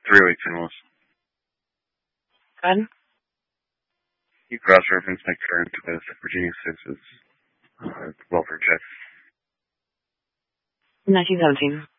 3 weeks almost. Good. You cross-reference my current with Virginia 6's welfare check. 1917.